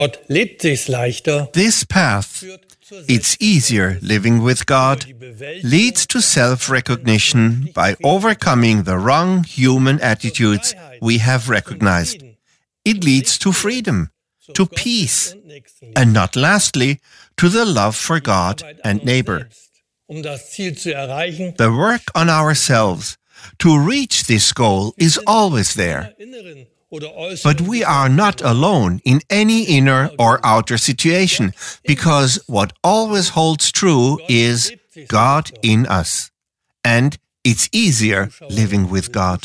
Dort lebt sich's leichter. This path, it's easier living with God, leads to self-recognition by overcoming the wrong human attitudes we have recognized. It leads to freedom, to peace, and not lastly, to the love for God and neighbor. The work on ourselves to reach this goal is always there. But we are not alone in any inner or outer situation, because what always holds true is God in us. And it's easier living with God.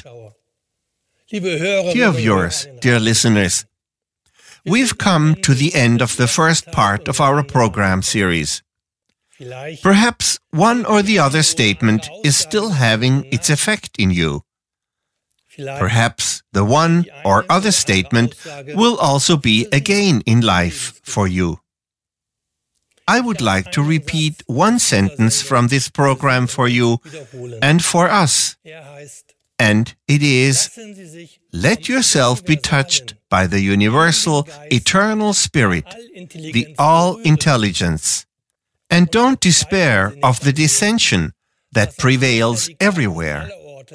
Dear viewers, dear listeners, we've come to the end of the first part of our program series. Perhaps one or the other statement is still having its effect in you. Perhaps the one or other statement will also be a gain in life for you. I would like to repeat one sentence from this program for you and for us. And it is, let yourself be touched by the universal, eternal Spirit, the all-intelligence, and don't despair of the dissension that prevails everywhere.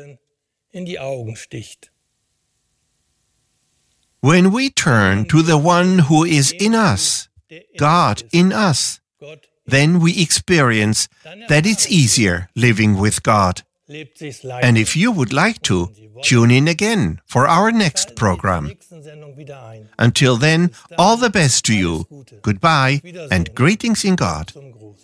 When we turn to the one who is in us, God in us, then we experience that it's easier living with God. And if you would like to, tune in again for our next program. Until then, all the best to you. Goodbye and greetings in God.